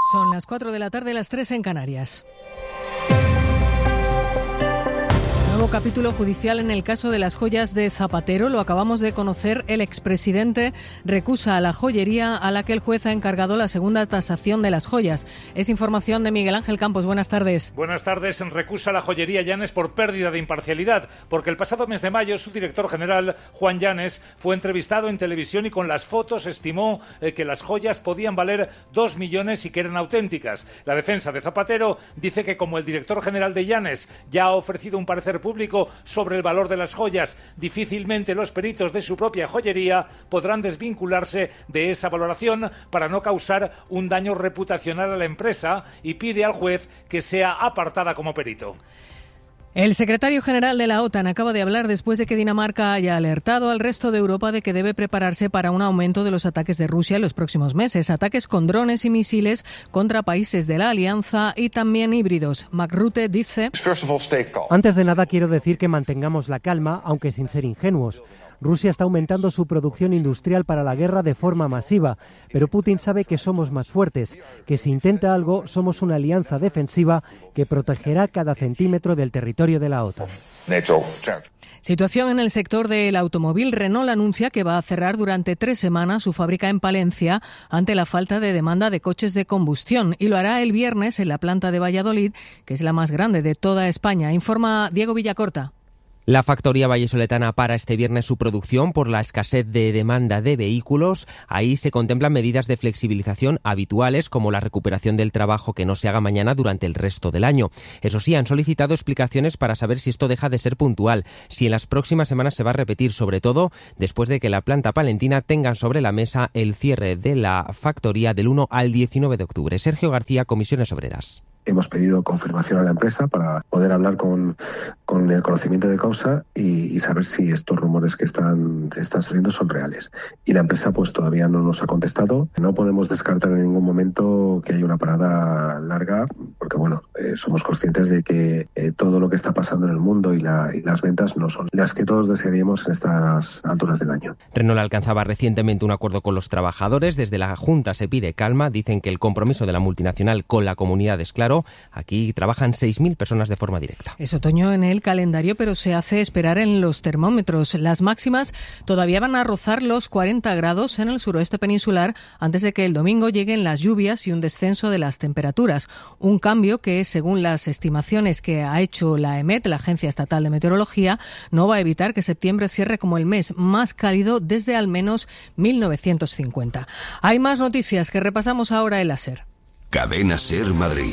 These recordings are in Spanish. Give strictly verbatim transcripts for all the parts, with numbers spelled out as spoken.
Son las cuatro de la tarde, las tres en Canarias. Nuevo capítulo judicial en el caso de las joyas de Zapatero. Lo acabamos de conocer. El expresidente recusa a la joyería a la que el juez ha encargado la segunda tasación de las joyas. Es información de Miguel Ángel Campos. Buenas tardes. Buenas tardes. Recusa a la joyería Llanes por pérdida de imparcialidad, porque el pasado mes de mayo su director general, Juan Llanes, fue entrevistado en televisión y con las fotos estimó eh, que las joyas podían valer dos millones y que eran auténticas. La defensa de Zapatero dice que como el director general de Llanes ya ha ofrecido un parecer público público sobre el valor de las joyas, difícilmente los peritos de su propia joyería podrán desvincularse de esa valoración para no causar un daño reputacional a la empresa, y pide al juez que sea apartada como perito. El secretario general de la OTAN acaba de hablar después de que Dinamarca haya alertado al resto de Europa de que debe prepararse para un aumento de los ataques de Rusia en los próximos meses. Ataques con drones y misiles contra países de la alianza y también híbridos. Mark Rutte dice: Antes de nada quiero decir que mantengamos la calma, aunque sin ser ingenuos. Rusia está aumentando su producción industrial para la guerra de forma masiva, pero Putin sabe que somos más fuertes, que si intenta algo somos una alianza defensiva que protegerá cada centímetro del territorio de la OTAN. Situación en el sector del automóvil. Renault anuncia que va a cerrar durante tres semanas su fábrica en Palencia ante la falta de demanda de coches de combustión, y lo hará el viernes en la planta de Valladolid, que es la más grande de toda España. Informa Diego Villacorta. La factoría vallisoletana para este viernes su producción por la escasez de demanda de vehículos. Ahí se contemplan medidas de flexibilización habituales, como la recuperación del trabajo que no se haga mañana durante el resto del año. Eso sí, han solicitado explicaciones para saber si esto deja de ser puntual, si en las próximas semanas se va a repetir, sobre todo después de que la planta palentina tenga sobre la mesa el cierre de la factoría del uno al diecinueve de octubre. Sergio García, Comisiones Obreras. Hemos pedido confirmación a la empresa para poder hablar con, con el conocimiento de causa y, y saber si estos rumores que están, están saliendo son reales. Y la empresa pues todavía no nos ha contestado. No podemos descartar en ningún momento que haya una parada larga, porque bueno, eh, somos conscientes de que eh, todo lo que está pasando en el mundo y, la, y las ventas no son las que todos desearíamos en estas alturas del año. Renault alcanzaba recientemente un acuerdo con los trabajadores. Desde la Junta se pide calma. Dicen que el compromiso de la multinacional con la comunidad es claro. Aquí trabajan seis mil personas de forma directa. Es otoño en el calendario, pero se hace esperar en los termómetros. Las máximas todavía van a rozar los cuarenta grados en el suroeste peninsular antes de que el domingo lleguen las lluvias y un descenso de las temperaturas. Un cambio que, según las estimaciones que ha hecho la EMET, la Agencia Estatal de Meteorología, no va a evitar que septiembre cierre como el mes más cálido desde al menos mil novecientos cincuenta. Hay más noticias que repasamos ahora en la SER. Cadena SER Madrid.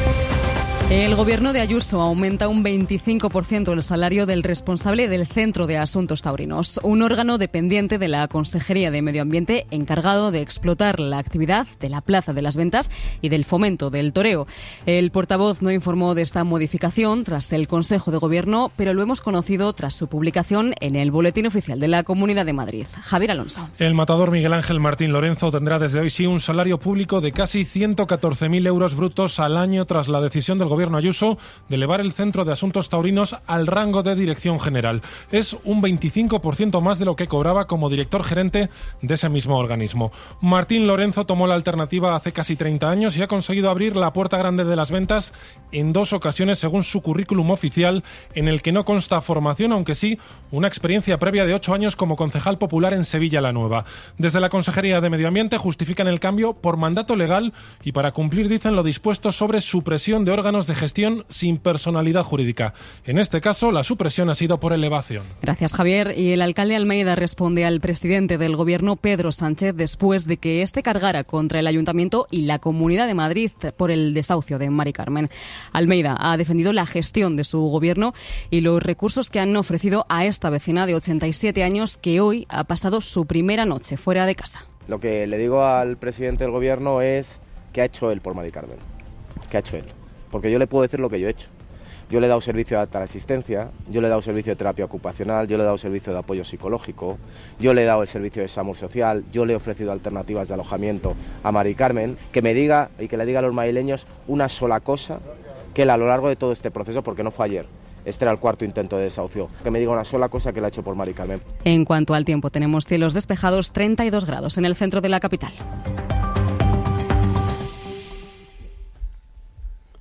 El gobierno de Ayuso aumenta un veinticinco por ciento el salario del responsable del Centro de Asuntos Taurinos, un órgano dependiente de la Consejería de Medio Ambiente encargado de explotar la actividad de la Plaza de las Ventas y del fomento del toreo. El portavoz no informó de esta modificación tras el Consejo de Gobierno, pero lo hemos conocido tras su publicación en el Boletín Oficial de la Comunidad de Madrid. Javier Alonso. El matador Miguel Ángel Martín Lorenzo tendrá desde hoy sí un salario público de casi ciento catorce mil euros brutos al año tras la decisión del Gobierno Ayuso de elevar el Centro de Asuntos Taurinos al rango de dirección general. Es un veinticinco por ciento más de lo que cobraba como director gerente de ese mismo organismo. Martín Lorenzo tomó la alternativa hace casi treinta años y ha conseguido abrir la puerta grande de las ventas en dos ocasiones, según su currículum oficial, en el que no consta formación, aunque sí una experiencia previa de ocho años como concejal popular en Sevilla la Nueva. Desde la Consejería de Medio Ambiente justifican el cambio por mandato legal y para cumplir, dicen, lo dispuesto sobre supresión de órganos de gestión sin personalidad jurídica. En este caso, la supresión ha sido por elevación. Gracias, Javier. Y el alcalde Almeida responde al presidente del Gobierno, Pedro Sánchez, después de que éste cargara contra el Ayuntamiento y la Comunidad de Madrid por el desahucio de Mari Carmen. Almeida ha defendido la gestión de su Gobierno y los recursos que han ofrecido a esta vecina de ochenta y siete años que hoy ha pasado su primera noche fuera de casa. Lo que le digo al presidente del Gobierno es ¿qué ha hecho él por Mari Carmen? ¿Qué ha hecho él? Porque yo le puedo decir lo que yo he hecho. Yo le he dado servicio de alta asistencia, yo le he dado servicio de terapia ocupacional, yo le he dado servicio de apoyo psicológico, yo le he dado el servicio de salud social, yo le he ofrecido alternativas de alojamiento a Mari Carmen. Que me diga y que le diga a los madrileños una sola cosa que él a lo largo de todo este proceso, porque no fue ayer, este era el cuarto intento de desahucio, que me diga una sola cosa que le ha hecho por Mari Carmen. En cuanto al tiempo, tenemos cielos despejados, treinta y dos grados en el centro de la capital.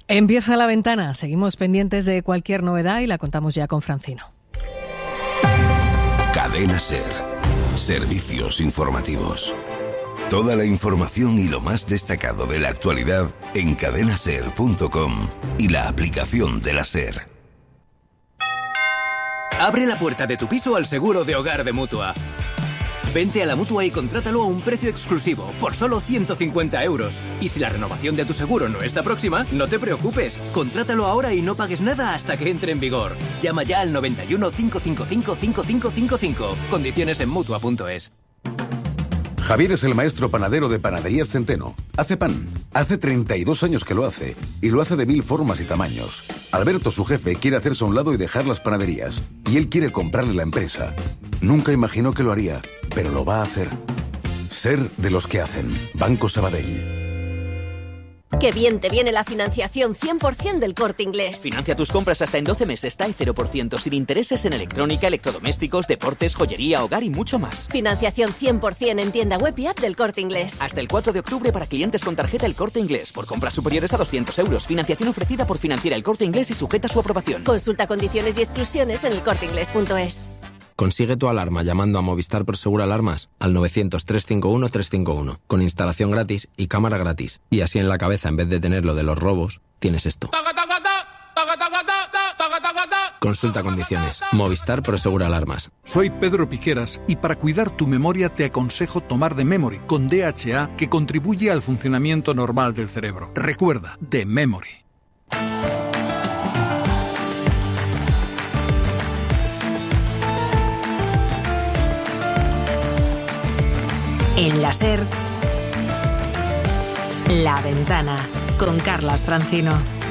Empieza La Ventana. Seguimos pendientes de cualquier novedad y la contamos ya con Francino. Cadena SER. Servicios informativos. Toda la información y lo más destacado de la actualidad en cadena ser punto com y la aplicación de la SER. Abre la puerta de tu piso al seguro de hogar de Mutua. Vente a la Mutua y contrátalo a un precio exclusivo, por solo ciento cincuenta euros. Y si la renovación de tu seguro no está próxima, no te preocupes. Contrátalo ahora y no pagues nada hasta que entre en vigor. Llama ya al noventa y uno, cinco cinco cinco, cinco cinco cinco cinco. Condiciones en Mutua punto es. Javier es el maestro panadero de Panaderías Centeno. Hace pan. Hace treinta y dos años que lo hace. Y lo hace de mil formas y tamaños. Alberto, su jefe, quiere hacerse a un lado y dejar las panaderías. Y él quiere comprarle la empresa. Nunca imaginó que lo haría, pero lo va a hacer. Ser de los que hacen. Banco Sabadell. ¡Qué bien te viene la financiación cien por ciento del Corte Inglés! Financia tus compras hasta en doce meses, T A E cero por ciento, sin intereses en electrónica, electrodomésticos, deportes, joyería, hogar y mucho más. Financiación cien por ciento en tienda web y app del Corte Inglés. Hasta el cuatro de octubre para clientes con tarjeta El Corte Inglés. Por compras superiores a doscientos euros. Financiación ofrecida por Financiera El Corte Inglés y sujeta a su aprobación. Consulta condiciones y exclusiones en el corte inglés punto es. Consigue tu alarma llamando a Movistar Prosegur Alarmas al novecientos, trescientos cincuenta y uno, trescientos cincuenta y uno, con instalación gratis y cámara gratis. Y así en la cabeza, en vez de tener lo de los robos, tienes esto. Consulta condiciones. Movistar Prosegur Alarmas. Soy Pedro Piqueras y para cuidar tu memoria te aconsejo tomar The Memory con D H A, que contribuye al funcionamiento normal del cerebro. Recuerda, The Memory. En la SER, La Ventana, con Carlas Francino.